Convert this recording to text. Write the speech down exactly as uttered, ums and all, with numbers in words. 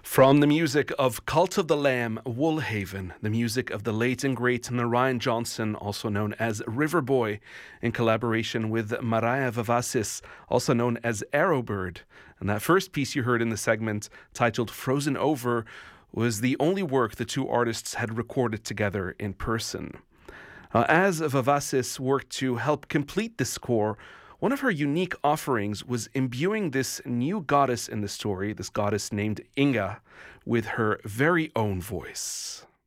From the music of Cult of the Lamb, Woolhaven, the music of the late and great Narayan Johnson, also known as Riverboy, in collaboration with Mariah Vavasis, also known as Arrowbird. And that first piece you heard in the segment, titled Frozen Over, was the only work the two artists had recorded together in person. Uh, as Vavasis worked to help complete the score, one of her unique offerings was imbuing this new goddess in the story, this goddess named Inga, with her very own voice.